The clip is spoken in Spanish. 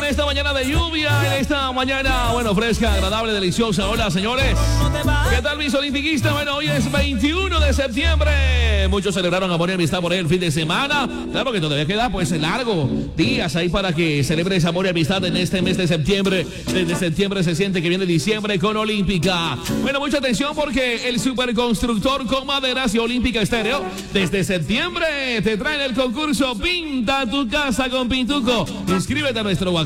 esta mañana de lluvia, en esta mañana, bueno, fresca, agradable, deliciosa. Hola, señores. ¿Qué tal, mis olimpiquistas? Bueno, hoy es 21 de septiembre. Muchos celebraron amor y amistad por el fin de semana. Claro que todavía queda, pues, largo días ahí para que celebres amor y amistad en este mes de septiembre. Desde septiembre se siente que viene diciembre con Olímpica. Bueno, mucha atención porque el superconstructor con maderas y Olímpica Estéreo, desde septiembre te traen el concurso Pinta tu casa con Pintuco. Inscríbete a nuestro WhatsApp.